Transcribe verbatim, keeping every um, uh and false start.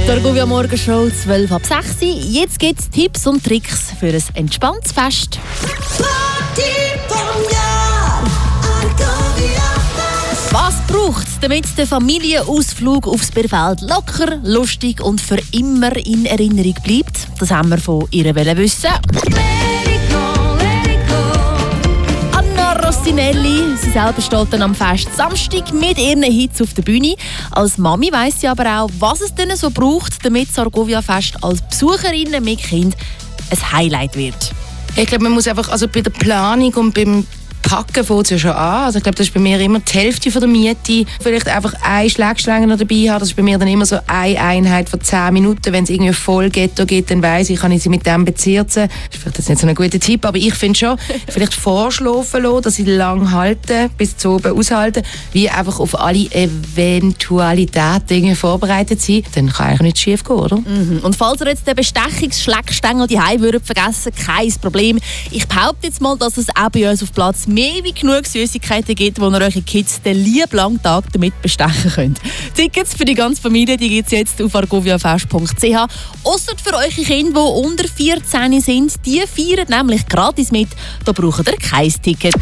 Die Argovia Morgenshow zwölf ab sechs. Jetzt gibt es Tipps und Tricks für ein entspanntes Fest. Was braucht es, damit der Familienausflug aufs Bierfeld locker, lustig und für immer in Erinnerung bleibt? Das haben wir von ihr wissen. Anna Rossinelli, sie selber steht dann am Fest Samstag mit ihren Hits auf der Bühne. Als Mami weiss sie aber auch, was es denn so braucht, damit das Argovia-Fest als Besucherinnen mit Kind ein Highlight wird. Ich glaube, man muss einfach also bei der Planung und beim Packen fängt es ja schon an. Also ich glaube, das ist bei mir immer die Hälfte von der Miete. Vielleicht einfach eine Schlagschlange noch dabei haben. Das ist bei mir dann immer so eine Einheit von zehn Minuten. Wenn es irgendwie voll Ghetto geht, dann weiss ich, kann ich sie mit dem bezirzen. Das ist vielleicht jetzt nicht so ein guter Tipp, aber ich finde schon, vielleicht vorschlafen lassen, dass sie lang halten, bis zu oben aushalten, wie einfach auf alle Eventualitäten irgendwie vorbereitet sind. Dann kann eigentlich nichts schief gehen, oder? Mhm. Und falls ihr jetzt den Bestechungsschlägstängel daheim würdet vergessen, kein Problem. Ich behaupte jetzt mal, dass es auch bei uns auf Platz mehr wie genug Süßigkeiten gibt, wo ihr eure Kids den lieben langen Tag damit bestechen könnt. Tickets für die ganze Familie gibt es jetzt auf argoviafest punkt c h. Ausser für eure Kinder, die unter vierzehn sind, die feiern nämlich gratis mit. Da braucht ihr kein Ticket.